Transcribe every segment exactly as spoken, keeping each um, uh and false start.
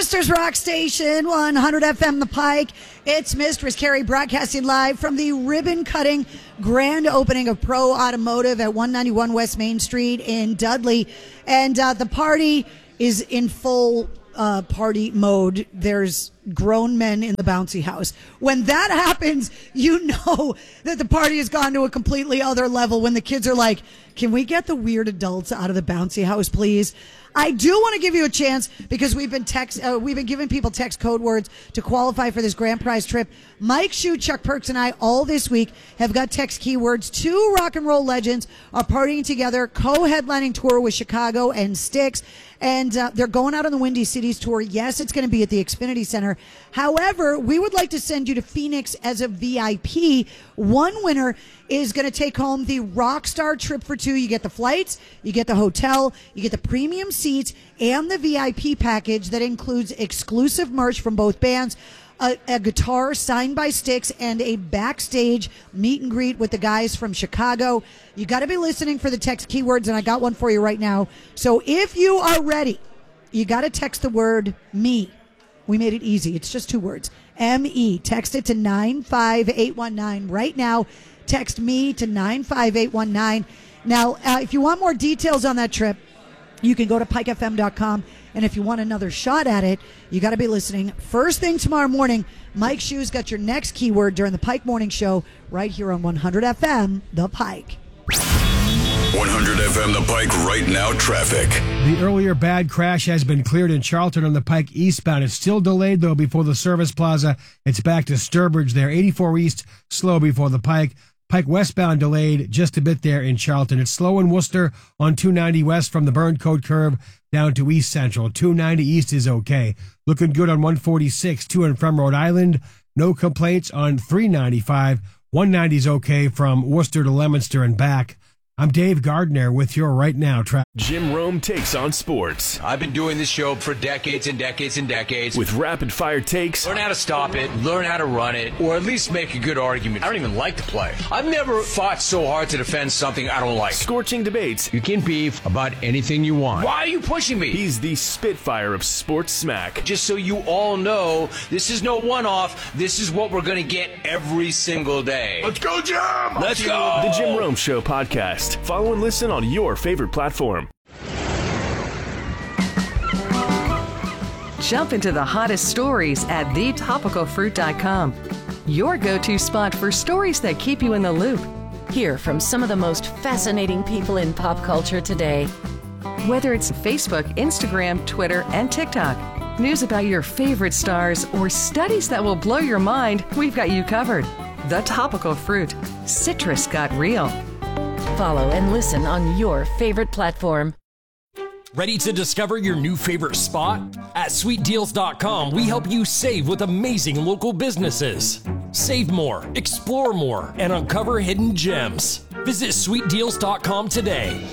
Rochester's Rock Station, one hundred F M The Pike. It's Mistress Carrie broadcasting live from the ribbon-cutting grand opening of Pro Automotive at one ninety-one West Main Street in Dudley. And uh, the party is in full uh, party mode. There's grown men in the bouncy house. When that happens, you know that the party has gone to a completely other level when the kids are like, can we get the weird adults out of the bouncy house, please? I do want to give you a chance because we've been text, uh, we've been giving people text code words to qualify for this grand prize trip. Mike Shue, Chuck Perks, and I all this week have got text keywords. Two rock and roll legends are partying together, co-headlining tour with Chicago and Styx, and uh, they're going out on the Windy Cities tour. Yes, it's going to be at the Xfinity Center. However, we would like to send you to Phoenix as a V I P. One winner is going to take home the Rockstar trip for two. You get the flights, you get the hotel, you get the premium seats, and the V I P package that includes exclusive merch from both bands, a, a guitar signed by Styx, and a backstage meet and greet with the guys from Chicago. You got to be listening for the text keywords, and I got one for you right now. So if you are ready, you got to text the word me. We made it easy. It's just two words. M E. Text it to nine five eight one nine right now. Text me to nine five eight one nine. Now, uh, if you want more details on that trip, you can go to pike f m dot com. And if you want another shot at it, you got to be listening. First thing tomorrow morning, Mike Shue's got your next keyword during the Pike Morning Show right here on one hundred F M, The Pike. one hundred F M The Pike right now traffic. The earlier bad crash has been cleared in Charlton on the Pike eastbound. It's still delayed, though, before the Service Plaza. It's back to Sturbridge there. eighty-four east, slow before the Pike. Pike westbound delayed just a bit there in Charlton. It's slow in Worcester on two ninety west from the Burncoat curve down to East Central. two ninety east is okay. Looking good on one forty-six to and from Rhode Island. No complaints on three ninety-five. one ninety is okay from Worcester to Leominster and back. I'm Dave Gardner with your Right Now traffic. Jim Rome takes on sports. I've been doing this show for decades and decades and decades. With rapid-fire takes. Learn how to stop it, learn how to run it, or at least make a good argument. I don't even like to play. I've never fought so hard to defend something I don't like. Scorching debates. You can beef about anything you want. Why are you pushing me? He's the Spitfire of sports smack. Just so you all know, this is no one-off. This is what we're going to get every single day. Let's go, Jim! Let's go! The Jim Rome Show podcast. Follow and listen on your favorite platform. Jump into the hottest stories at the topical fruit dot com. Your go-to spot for stories that keep you in the loop. Hear from some of the most fascinating people in pop culture today. Whether it's Facebook, Instagram, Twitter, and TikTok. News about your favorite stars or studies that will blow your mind, we've got you covered. The Topical Fruit. Citrus got real. Follow and listen on your favorite platform. Ready to discover your new favorite spot? At sweet deals dot com, we help you save with amazing local businesses. Save more, explore more, and uncover hidden gems. Visit sweet deals dot com today.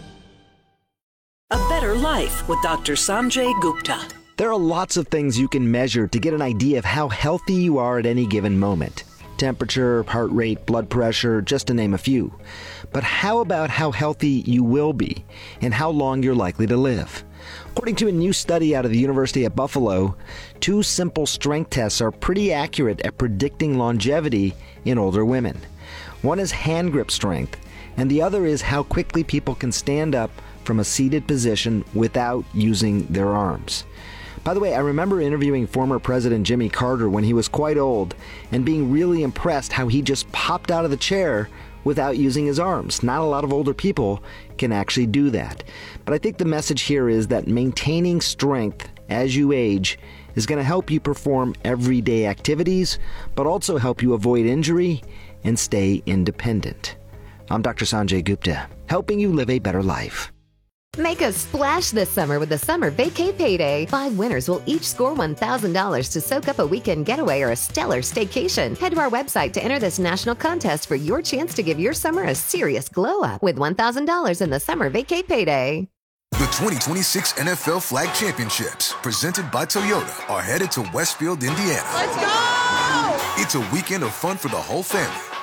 A Better Life with Doctor Sanjay Gupta. There are lots of things you can measure to get an idea of how healthy you are at any given moment. Temperature, heart rate, blood pressure, just to name a few. But how about how healthy you will be and how long you're likely to live? According to a new study out of the University of Buffalo, two simple strength tests are pretty accurate at predicting longevity in older women. One is hand grip strength, and the other is how quickly people can stand up from a seated position without using their arms. By the way, I remember interviewing former President Jimmy Carter when he was quite old and being really impressed how he just popped out of the chair without using his arms. Not a lot of older people can actually do that. But I think the message here is that maintaining strength as you age is going to help you perform everyday activities, but also help you avoid injury and stay independent. I'm Doctor Sanjay Gupta, helping you live a better life. Make a splash this summer with the Summer Vacay Payday. Five winners will each score one thousand dollars to soak up a weekend getaway or a stellar staycation. Head to our website to enter this national contest for your chance to give your summer a serious glow up with one thousand dollars in the Summer Vacay Payday. The twenty twenty-six N F L Flag Championships, presented by Toyota, are headed to Westfield, Indiana. Let's go! It's a weekend of fun for the whole family.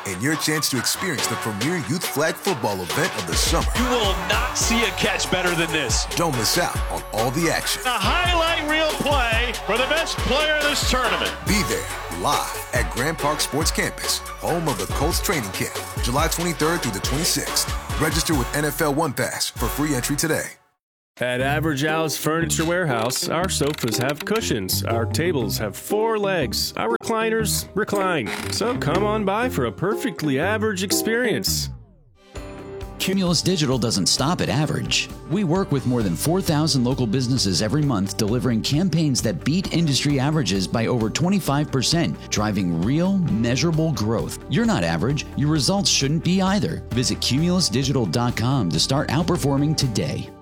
and your chance to experience the premier youth flag football event of the summer. You will not see a catch better than this. Don't miss out on all the action. A highlight reel play for the best player of this tournament. Be there live at Grand Park Sports Campus, home of the Colts training camp, July twenty-third through the twenty-sixth. Register with N F L One Pass for free entry today. At Average Al's Furniture Warehouse, our sofas have cushions, our tables have four legs, our recliners recline. So come on by for a perfectly average experience. Cumulus Digital doesn't stop at average. We work with more than four thousand local businesses every month, delivering campaigns that beat industry averages by over twenty-five percent, driving real, measurable growth. You're not average. Your results shouldn't be either. Visit cumulus digital dot com to start outperforming today.